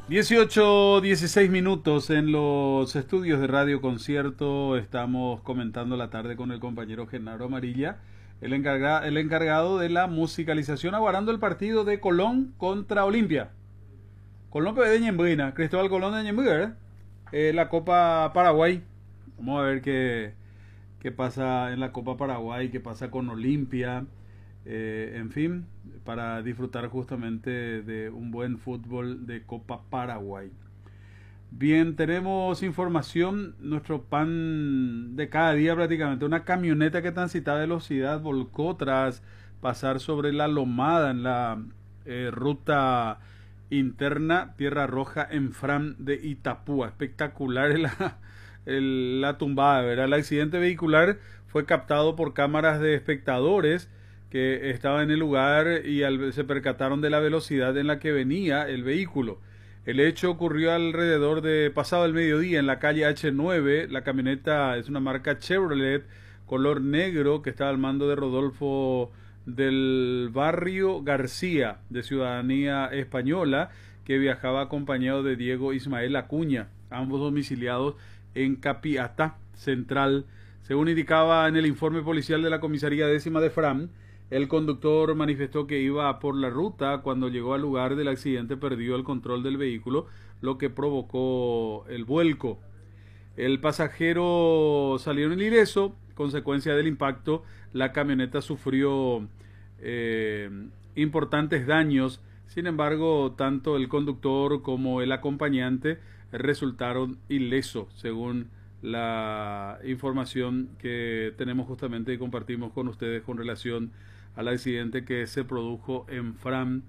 18:16 minutos en los estudios de Radio Concierto. Estamos comentando la tarde con el compañero Genaro Amarilla, el encargado de la musicalización, aguardando el partido de Colón contra Olimpia. Colón de Ñembuina, Cristóbal Colón de Ñembuina, la Copa Paraguay. Vamos a ver qué pasa en la Copa Paraguay, qué pasa con Olimpia. En fin, para disfrutar justamente de un buen fútbol de Copa Paraguay. Bien, tenemos información, nuestro pan de cada día prácticamente. Una camioneta que transitaba a velocidad volcó tras pasar sobre la lomada en la ruta interna Tierra Roja en Fram de Itapúa. Espectacular la tumbada, ¿verdad? El accidente vehicular fue captado por cámaras de espectadores que estaban en el lugar y se percataron de la velocidad en la que venía el vehículo. El hecho ocurrió alrededor de pasado el mediodía en la calle H9. La camioneta es una marca Chevrolet color negro que estaba al mando de Rodolfo del Barrio García, de ciudadanía española, que viajaba acompañado de Diego Ismael Acuña, ambos domiciliados en Capiatá Central. Según indicaba en el informe policial de la comisaría décima de Fram, el conductor manifestó que iba por la ruta. Cuando llegó al lugar del accidente perdió el control del vehículo, lo que provocó el vuelco. El pasajero salió en ileso. Consecuencia del impacto, la camioneta sufrió importantes daños. Sin embargo, tanto el conductor como el acompañante resultaron ilesos, según la información que tenemos justamente y compartimos con ustedes con relación al accidente que se produjo en Fram.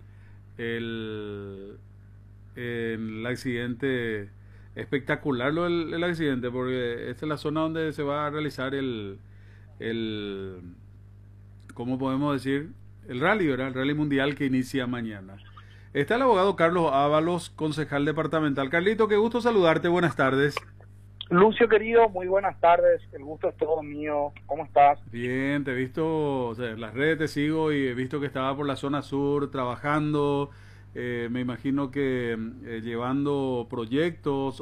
El accidente espectacular, el accidente, porque esta es la zona donde se va a realizar ¿cómo podemos decir? El rally, ¿verdad? El rally mundial que inicia mañana. Está el abogado Carlos Ábalos, concejal departamental. Carlito, qué gusto saludarte, buenas tardes. Lucio querido, muy buenas tardes, el gusto es todo mío, ¿cómo estás? Bien, te he visto, o sea, en las redes te sigo y he visto que estaba por la zona sur trabajando, me imagino que llevando proyectos